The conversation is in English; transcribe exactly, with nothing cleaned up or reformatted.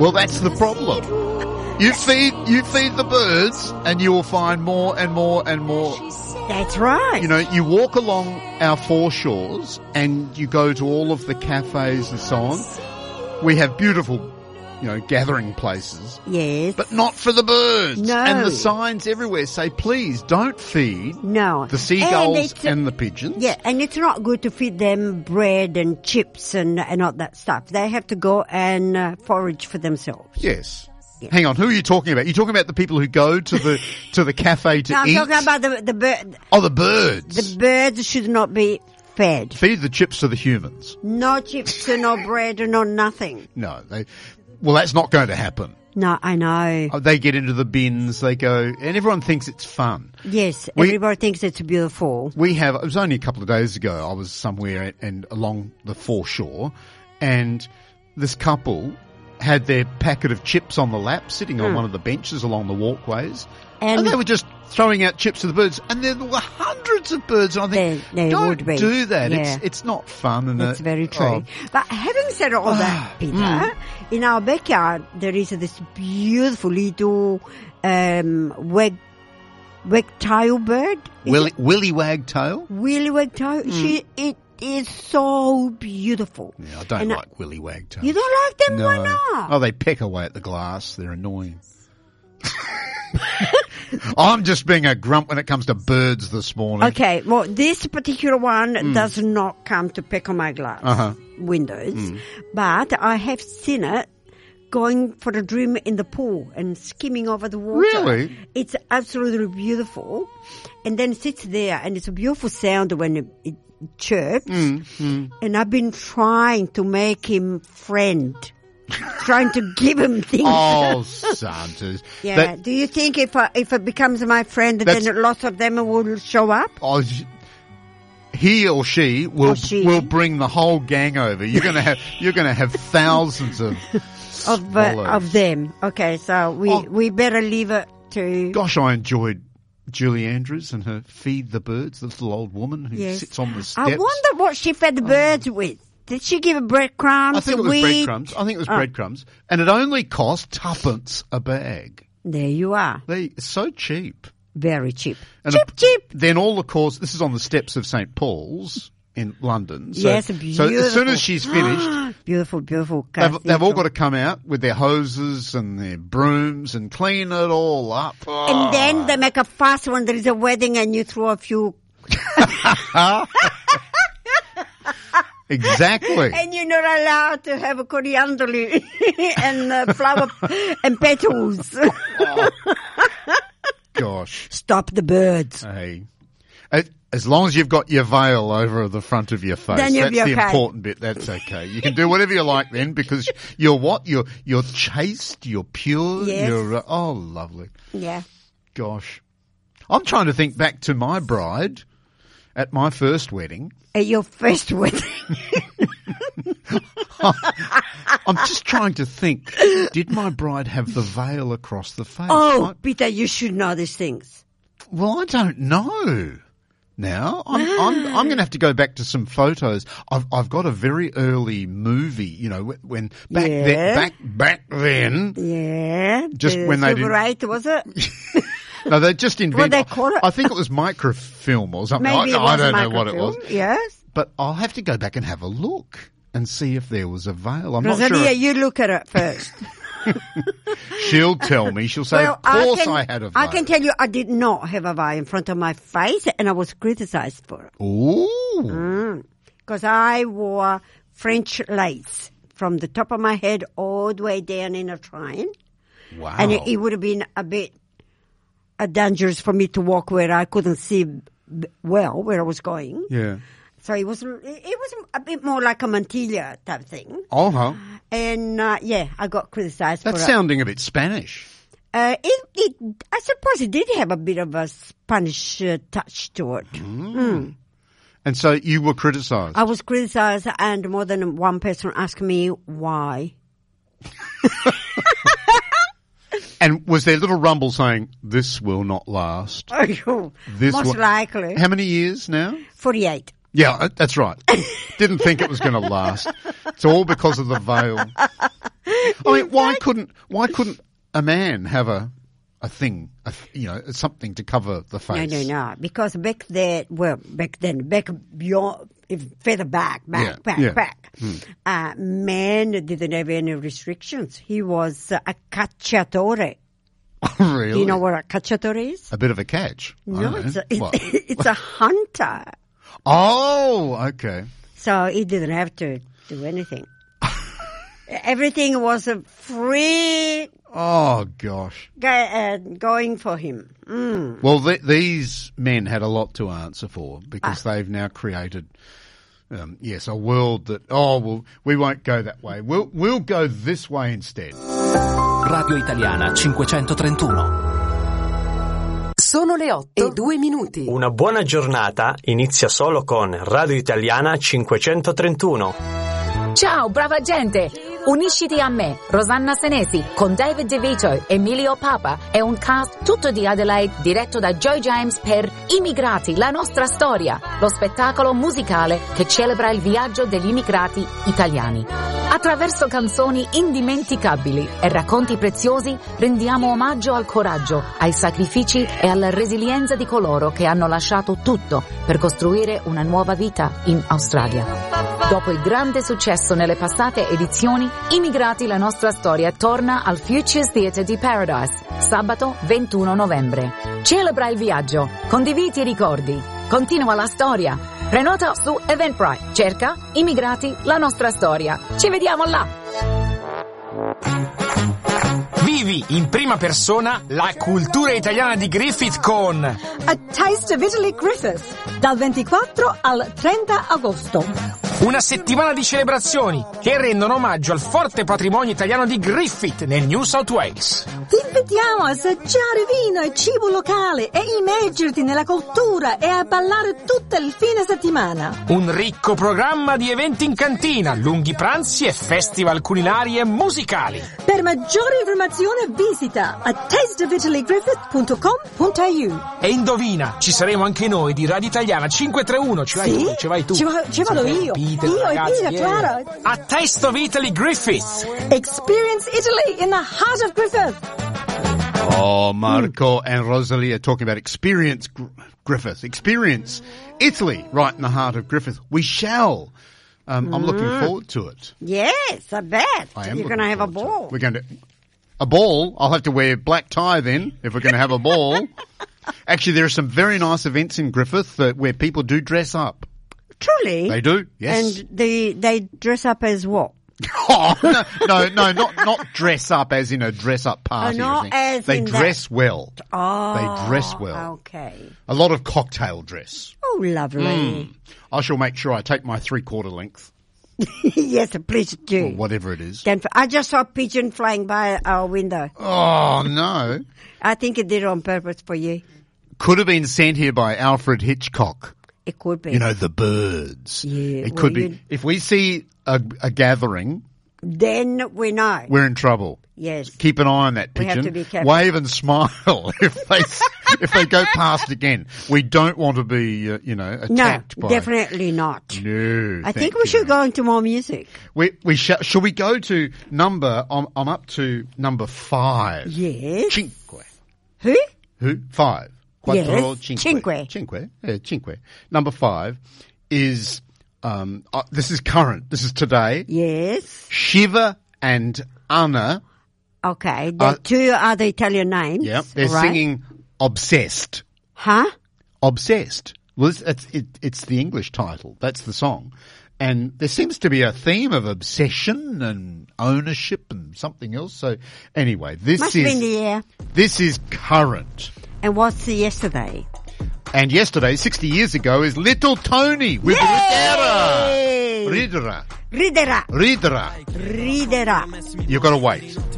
Well, that's the problem. You feed you feed the birds, and you will find more and more and more. That's right. You know, you walk along our foreshores, and you go to all of the cafes and so on. We have beautiful, you know, gathering places. Yes. But not for the birds. No. And the signs everywhere say, please don't feed No. the seagulls and, and the pigeons. Yeah, and it's not good to feed them bread and chips and, and all that stuff. They have to go and uh, forage for themselves. Yes. Yeah. Hang on, who are you talking about? You're talking about the people who go to the to the cafe to No, I'm eat? talking about the, the bird. Oh, the birds. The birds should not be fed. Feed the chips to the humans. No chips, no bread, no nothing. No, they. Well, that's not going to happen. No, I know. Oh, they get into the bins, they go, and everyone thinks it's fun. Yes, We- everybody thinks it's beautiful. We have, it was only a couple of days ago, I was somewhere and along the foreshore, and this couple had their packet of chips on the lap, sitting on Mm. one of the benches along the walkways, and, And they were just throwing out chips to the birds, and there were hundreds of birds, and I think, There- there don't would be. do that. Yeah. It's it's not fun. And That's uh, very true. oh, But having said all that, Peter, Mm. in our backyard there is this beautiful little um, wag, wagtail bird. Is Willy, it Willy Wagtail? Willy wagtail. She it is so beautiful. Yeah, I don't And I- like Willy Wagtail. You don't like them? No. Why not? Oh, they peck away at the glass. They're annoying. I'm just being a grump when it comes to birds this morning. Okay, well, this particular one does not come to peck on my glass Uh-huh. windows, but I have seen it going for a dream in the pool and skimming over the water. Really? It's absolutely beautiful. And then it sits there, and it's a beautiful sound when it, it chirps. And I've been trying to make him friend, trying to give him things. Oh, Santas. Yeah. That, Do you think if I, if it becomes my friend, That's- then lots of them will show up? oh, he or she will Or she. will bring the whole gang over. You're gonna have you're gonna have thousands of Of uh, swallows. of them. Okay, so we Oh. we better leave it to. Gosh, I enjoyed Julie Andrews and her Feed the Birds, the little old woman who Yes. sits on the steps. I wonder what she fed the birds with. Did she give it breadcrumbs? I think it was wheat? breadcrumbs. I think it was Oh. breadcrumbs, and it only cost tuppence a bag. There you are. They it's so cheap. Very cheap. And cheap, a- cheap. Then all the course. This is on the steps of Saint Paul's in London. So, Yes, so beautiful. as soon as she's finished, beautiful, beautiful. they've, they've all got cathedral. to come out with their hoses and their brooms and clean it all up. And then they make a fuss when there is a wedding, and you throw a few. Exactly. And you're not allowed to have a coriander leaf and uh, flower and petals. Gosh. Stop the birds. Hey. As- As long as you've got your veil over the front of your face, Then you'll that's be the okay. important bit. That's okay. You can do whatever you like then, because you're what? You're you're chaste. You're pure. Yes. You're uh, oh, lovely. Yeah. Gosh, I'm trying to think back to my bride at my first wedding. At your first wedding. I'm just trying to think. Did my bride have the veil across the face? Oh, I- Peter, you should know these things. well, I don't know. Now I'm I'm I'm going to have to go back to some photos. I've I've got a very early movie. You know, when- when back Yeah. then, back back then. Yeah. Just the when they Silver didn't- Eight, was it? No, they just invented. they call it? I think it was microfilm or something. Maybe I, it was I don't know what it was. microfilm, Yes. But I'll have to go back and have a look and see if there was a veil. I'm not Rosalia, sure. you look at it first. She'll tell me. She'll say, well, "Of course, I, can, I had a veil." I can tell you I did not have a veil in front of my face, and I was criticized for it. Ooh. Because I wore French lace from the top of my head all the way down in a train. Wow. And it, it would have been a bit uh, dangerous for me to walk where I couldn't see b- well where I was going. yeah. So it was it was a bit more like a mantilla type thing. Oh, huh. And uh, yeah, I got criticized That's for sounding a bit Spanish. it. Uh, it, it. I suppose it did have a bit of a Spanish uh, touch to it. Mm. And so you were criticised. I was criticized, and more than one person asked me why. And was there a little rumble saying, "This will not last"? This Most will- likely. How many years now? forty-eight. Yeah, uh, that's right. Didn't think it was going to last. It's all because of the veil. I mean, why couldn't why couldn't a man have a a thing, a, you know, something to cover the face? No, no, no. Because back then, well, back then, back beyond, if further back, back, Yeah, back, yeah. back, Hmm. uh, man didn't have any restrictions. He was uh, a cacciatore. Really? Do you know what a cacciatore is? A bit of a catch. I No, don't know. it's a, What? it's, it's a hunter. Oh, okay. So he didn't have to do anything. Everything was uh, free Oh, gosh. go, uh, going for him. Mm. Well, th- these men had a lot to answer for because Ah. they've now created, um, yes, a world that, oh, well, we won't go that way. We'll, we'll go this way instead. Radio Italiana cinquecentotrentuno. Sono le otto e due minuti. Una buona giornata inizia solo con Radio Italiana cinquecentotrentuno. Ciao, brava gente! Unisciti a me, Rosanna Senesi, con David DeVito, Emilio Papa e un cast tutto di Adelaide diretto da Joy James per Immigrati, la nostra storia, lo spettacolo musicale che celebra il viaggio degli immigrati italiani. Attraverso canzoni indimenticabili e racconti preziosi rendiamo omaggio al coraggio, ai sacrifici e alla resilienza di coloro che hanno lasciato tutto per costruire una nuova vita in Australia. Dopo il grande successo nelle passate edizioni, Immigrati la nostra storia torna al Futures Theatre di Paradise, sabato ventuno novembre. Celebra il viaggio, condividi i ricordi, continua la storia. Prenota su Eventbrite, cerca Immigrati la nostra storia. Ci vediamo là! Vivi in prima persona la cultura italiana di Griffith con A Taste of Italy Griffith, dal ventiquattro al trenta agosto. una settimana di celebrazioni che rendono omaggio al forte patrimonio italiano di Griffith nel New South Wales. Ti invitiamo a assaggiare vino e cibo locale e immergerti nella cultura e a ballare tutto il fine settimana. Un ricco programma di eventi in cantina, lunghi pranzi e festival culinari e musicali. Per maggiore informazione visita a taste of italy griffith punto com punto a u. E indovina, ci saremo anche noi di Radio Italiana cinquecentotrentuno. Ci vai Sì? tu, ci vai tu. Ci va- ci vado io. Peter, Io e ragazzi, Peter, yeah. claro. A Taste of Italy Griffith. Experience Italy in the heart of Griffith. Oh, Marco and Rosalie are talking about experience Gr- Griffith. Experience Italy right in the heart of Griffith. We shall. Um, I'm looking forward to it. Yes, I bet. I am You're looking going to have a forward to it. ball. We're going to a ball. I'll have to wear black tie then if we're going to have a ball. Actually, there are some very nice events in Griffith uh, where people do dress up. Truly? They do, yes. And they they dress up as what? Oh, no, no, no, not not dress up as in a dress up party. Oh, or not anything. as they in dress well. Oh. They dress well. Okay. A lot of cocktail dress. Oh, lovely. I shall make sure I take my three quarter length, Yes, please do. or whatever it is. Then I just saw a pigeon flying by our window. Oh no! I think it did it on purpose for you. Could have been sent here by Alfred Hitchcock. It could be. You know, the birds. Yeah, It well, could be. you- If we see a, a gathering, Then we know. we're in trouble. Yes. Keep an eye on that We have pigeon. to be careful. Wave and smile if they if they go past again. We don't want to be, uh, you know, No, attacked by. definitely not. No. I thank think we you. should go into more music. We we shall. Shall we go to number? I'm I'm up to number five. Yes. Cinque. Who? Who? Five. Quattro, Yes, cinque. cinque. Cinque. Yeah, cinque. Number five is, um, uh, this is current. This is today. Yes. Shiva and Anna. Okay. The Uh, two other Italian names. Yeah. They're right? singing Obsessed. Huh? Obsessed. Well, it's, it's, it, it's the English title. That's the song. And there seems to be a theme of obsession and ownership and something else. So anyway, this Must is, be in the air. this is current. And what's the yesterday? And yesterday, sixty years ago, is Little Tony with Ridera. Yay! Ridera. Ridera. Ridera. Ridera. You've got to wait.